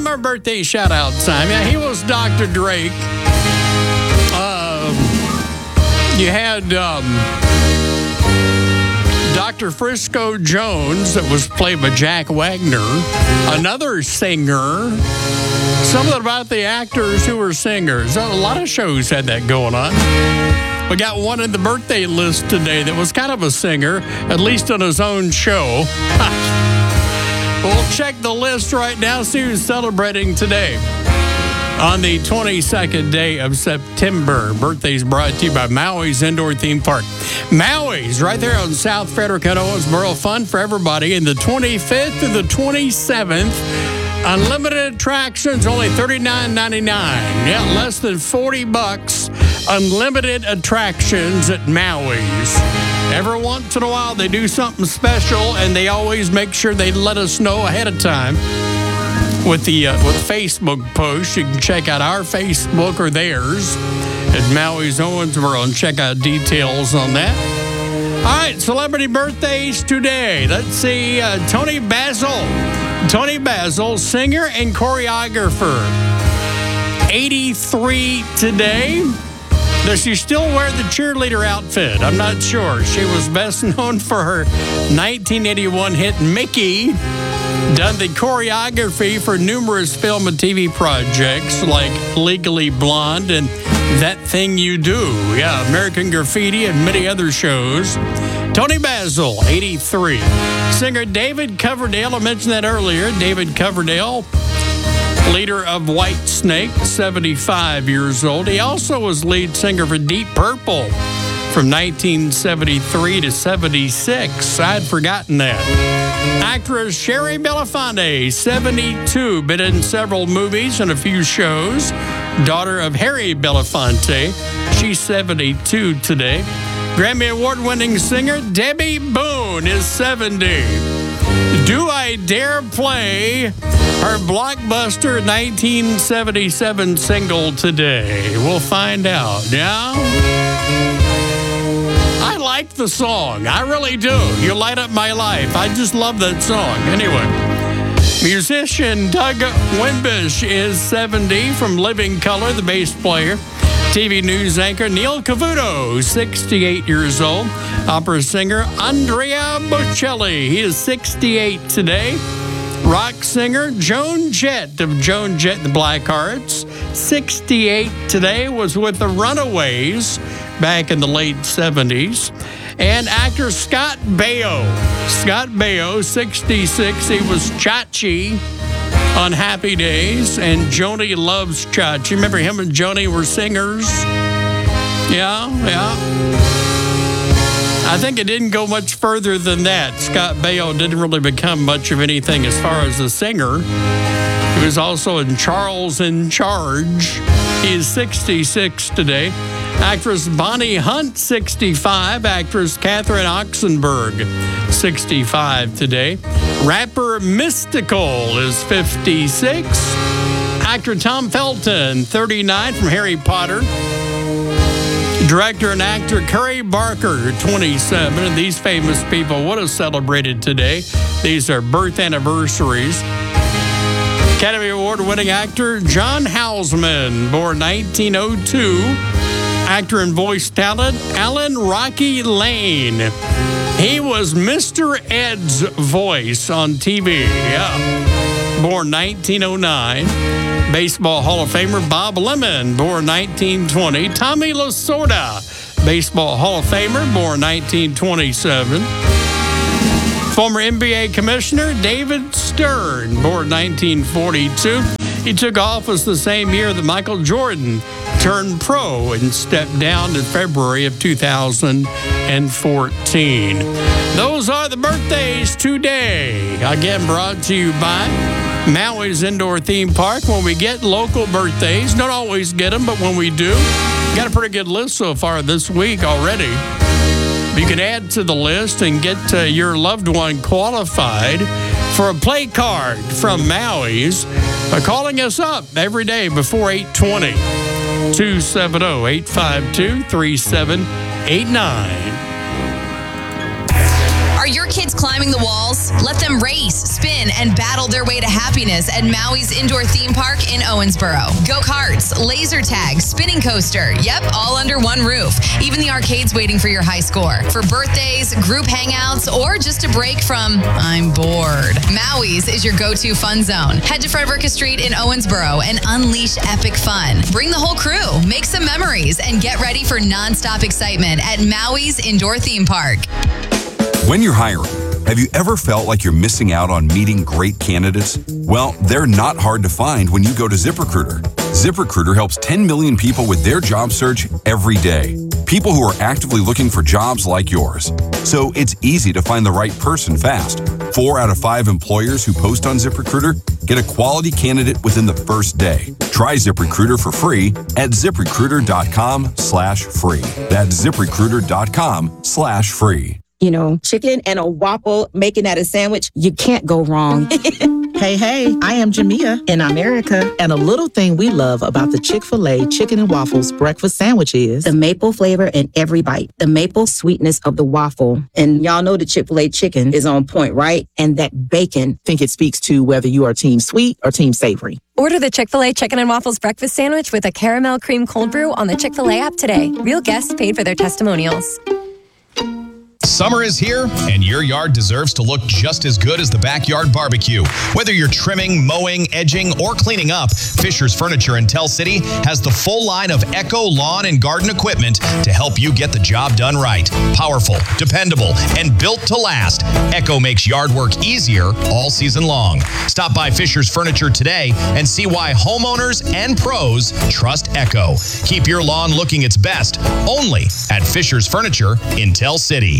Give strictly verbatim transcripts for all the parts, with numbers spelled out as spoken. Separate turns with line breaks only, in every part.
our birthday shout-out time. Yeah, he was Doctor Drake. Uh, you had um, Doctor Frisco Jones that was played by Jack Wagner, another singer. Something about the actors who were singers. A lot of shows had that going on. We got one in the birthday list today that was kind of a singer, at least on his own show. We'll check the list right now, see who's celebrating today. On the twenty-second day of September, birthday's brought to you by Maui's Indoor Theme Park. Maui's, right there on South Frederick and Owensboro. Fun for everybody. And the twenty-fifth to the twenty-seventh, unlimited attractions, only thirty-nine ninety-nine. Yeah, less than forty bucks. Unlimited attractions at Maui's. Every once in a while, they do something special, and they always make sure they let us know ahead of time with the uh, with Facebook posts. You can check out our Facebook or theirs at Maui's Owensboro and check out details on that. All right, celebrity birthdays today. Let's see, uh, Toni Basil. Toni Basil, singer and choreographer. eighty-three today. Does she still wear the cheerleader outfit? I'm not sure. She was best known for her nineteen eighty-one hit Mickey. Done the choreography for numerous film and T V projects like Legally Blonde and That Thing You Do. Yeah, American Graffiti and many other shows. Toni Basil, eighty-three. Singer David Coverdale, I mentioned that earlier. David Coverdale, leader of Whitesnake, seventy-five years old. He also was lead singer for Deep Purple from nineteen seventy-three to seventy-six. I'd forgotten that. Actress Sherry Belafonte, seventy-two, been in several movies and a few shows. Daughter of Harry Belafonte, she's seventy-two today. Grammy Award-winning singer Debbie Boone is seventy. Do I Dare Play, her blockbuster nineteen seventy-seven single today? We'll find out. Yeah? I like the song. I really do. You light up my life. I just love that song. Anyway, musician Doug Wimbish is seventy, from Living Color, the bass player. T V news anchor Neil Cavuto, sixty-eight years old. Opera singer Andrea Bocelli, he is sixty-eight today. Rock singer Joan Jett of Joan Jett and the Blackhearts, sixty-eight today, was with the Runaways back in the late seventies. And actor Scott Baio. Scott Baio, sixty-six, he was Chachi on Happy Days, and Joni Loves Chachi. Remember him and Joni were singers? Yeah, yeah. I think it didn't go much further than that. Scott Baio didn't really become much of anything as far as a singer. He was also in Charles in Charge. He is sixty-six today. Actress Bonnie Hunt, sixty-five. Actress Catherine Oxenberg, sixty-five today. Rapper Mystical is fifty-six. Actor Tom Felton, thirty-nine, from Harry Potter. Director and actor Curry Barker, twenty-seven. And these famous people would have celebrated today. These are birth anniversaries. Academy Award-winning actor John Houseman, born nineteen oh two. Actor and voice talent Alan Rocky Lane. He was Mister Ed's voice on T V. Yeah. Born nineteen oh nine. Baseball Hall of Famer Bob Lemon, born nineteen twenty. Tommy Lasorda, Baseball Hall of Famer, born nineteen twenty-seven. Former N B A Commissioner David Stern, born nineteen forty-two. He took office the same year that Michael Jordan turned pro and stepped down in February of two thousand fourteen. Those are the birthdays today. Again, brought to you by Maui's Indoor Theme Park. When we get local birthdays, don't always get them, but when we do, got a pretty good list so far this week already. You can add to the list and get uh, your loved one qualified for a play card from Maui's by calling us up every day before eight twenty. two seven zero, eight five two, three seven eight nine.
Are your kids climbing the walls? Let them race, spin, and battle their way to happiness at Maui's Indoor Theme Park in Owensboro. Go-karts, laser tag, spinning coaster. Yep, all under one roof. Even the arcade's waiting for your high score. For birthdays, group hangouts, or just a break from, I'm bored. Maui's is your go-to fun zone. Head to Frederica Street in Owensboro and unleash epic fun. Bring the whole crew, make some memories, and get ready for nonstop excitement at Maui's Indoor Theme Park.
When you're hiring, have you ever felt like you're missing out on meeting great candidates? Well, they're not hard to find when you go to ZipRecruiter. ZipRecruiter helps ten million people with their job search every day. People who are actively looking for jobs like yours. So it's easy to find the right person fast. Four out of five employers who post on ZipRecruiter get a quality candidate within the first day. Try ZipRecruiter for free at ZipRecruiter.com slash free. That's ZipRecruiter.com slash free.
You know, chicken and a waffle, making that a sandwich, you can't go wrong.
Hey, hey, I am Jamia in America, and a little thing we love about the Chick-fil-A Chicken and Waffles breakfast sandwich is
the maple flavor in every bite, the maple sweetness of the waffle. And y'all know the Chick-fil-A chicken is on point, right? And that bacon.
I think it speaks to whether you are team sweet or team savory.
Order the Chick-fil-A Chicken and Waffles breakfast sandwich with a caramel cream cold brew on the Chick-fil-A app today. Real guests paid for their testimonials.
Summer is here, and your yard deserves to look just as good as the Backyard Barbecue. Whether you're trimming, mowing, edging, or cleaning up, Fisher's Furniture in Tell City has the full line of Echo lawn and garden equipment to help you get the job done right. Powerful, dependable, and built to last, Echo makes yard work easier all season long. Stop by Fisher's Furniture today and see why homeowners and pros trust Echo. Keep your lawn looking its best only at Fisher's Furniture in Tell City.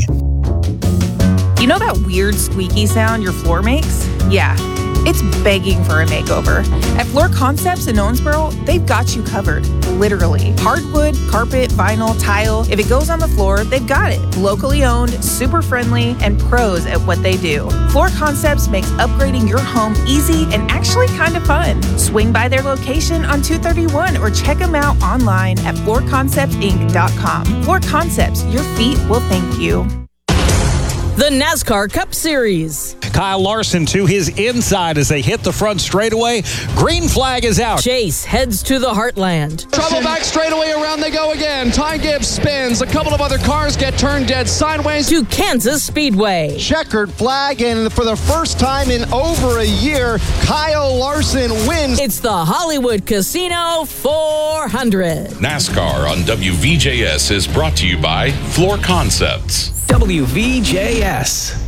You know that weird squeaky sound your floor makes? Yeah, it's begging for a makeover. At Floor Concepts in Owensboro, they've got you covered, literally. Hardwood, carpet, vinyl, tile, if it goes on the floor, they've got it. Locally owned, super friendly, and pros at what they do. Floor Concepts makes upgrading your home easy and actually kind of fun. Swing by their location on two thirty-one or check them out online at floor concepts inc dot com. Floor Concepts, your feet will thank you.
The NASCAR Cup Series.
Kyle Larson to his inside as they hit the front straightaway. Green flag is out.
Chase heads to the Heartland.
Trouble back straightaway, around they go again. Ty Gibbs spins. A couple of other cars get turned dead sideways.
To Kansas Speedway.
Checkered flag, and for the first time in over a year, Kyle Larson wins.
It's the Hollywood Casino four hundred.
NASCAR on W V J S is brought to you by Floor Concepts.
W V J S.